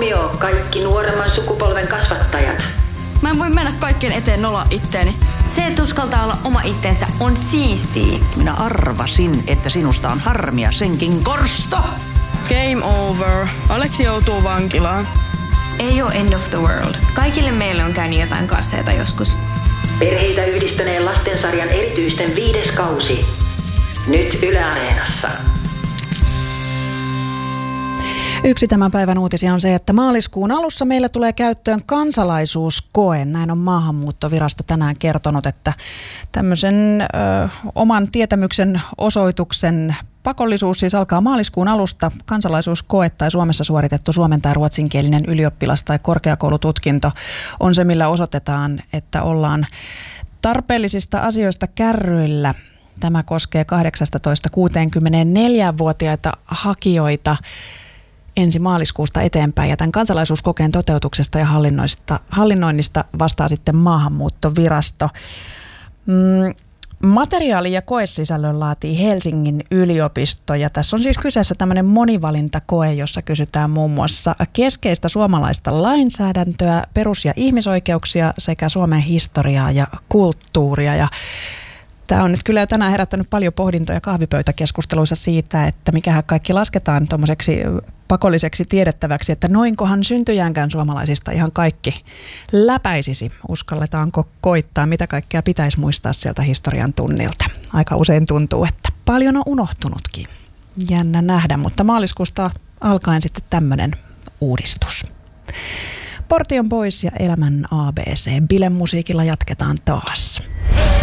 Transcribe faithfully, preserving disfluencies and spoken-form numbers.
huomioon kaikki nuoremman sukupolven kasvattajat. Mä en voi mennä kaikkien eteen nolla itteeni. Se, että uskaltaa olla oma itsensä, on siistiä. Minä arvasin, että sinusta on harmia senkin korsto. Game over. Aleksi joutuu vankilaan. Ei ole end of the world. Kaikille meille on käynyt jotain kasseita joskus. Perheitä yhdistäneen lastensarjan erityisten viides kausi. Nyt Yle Areenassa. Yksi tämän päivän uutisia on se, että maaliskuun alussa meillä tulee käyttöön kansalaisuuskoe. Näin on Maahanmuuttovirasto tänään kertonut, että tämmöisen ö, oman tietämyksen osoituksen pakollisuus siis alkaa maaliskuun alusta. Kansalaisuuskoe tai Suomessa suoritettu suomen- tai ruotsinkielinen ylioppilas- tai korkeakoulututkinto on se, millä osoitetaan, että ollaan tarpeellisista asioista kärryillä. Tämä koskee kahdeksastatoista kuuteenkymmeneenneljään-vuotiaita hakijoita ensi maaliskuusta eteenpäin. Ja tämän kansalaisuuskokeen toteutuksesta ja hallinnoinnista, hallinnoinnista vastaa sitten Maahanmuuttovirasto. Mm, materiaali- ja koesisällön laatii Helsingin yliopisto. Ja tässä on siis kyseessä tämmöinen monivalintakoe, jossa kysytään muun muassa keskeistä suomalaista lainsäädäntöä, perus- ja ihmisoikeuksia sekä Suomen historiaa ja kulttuuria. Ja tämä on nyt kyllä tänään herättänyt paljon pohdintoja kahvipöytäkeskusteluissa siitä, että mikähän kaikki lasketaan tuommoiseksi pakolliseksi tiedettäväksi, että noinkohan syntyjäänkään suomalaisista ihan kaikki läpäisisi. Uskalletaanko koittaa, mitä kaikkea pitäisi muistaa sieltä historian tunnilta. Aika usein tuntuu, että paljon on unohtunutkin. Jännä nähdä, mutta maaliskuusta alkaen sitten tämmöinen uudistus. Porti on pois ja elämän A B C. Bilemusiikilla jatketaan taas.